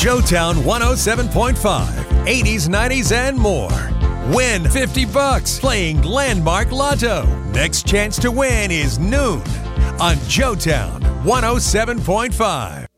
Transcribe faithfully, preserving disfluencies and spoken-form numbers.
Joetown one oh seven point five, eighties, nineties, and more. Win fifty bucks playing Landmark Lotto. Next chance to win is noon on Joetown one oh seven point five.